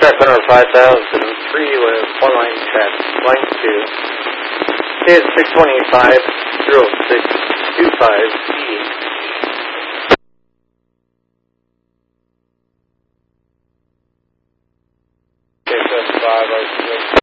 Track 105,003 with one line track, line 2. It's 625, 0625E. KSS 5,